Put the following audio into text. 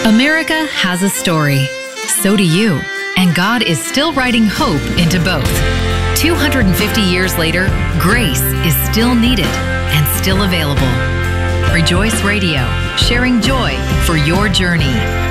America has a story. So do you. And God is still writing hope into both. 250 years later, grace is still needed and still available. Rejoice Radio, sharing joy for your journey.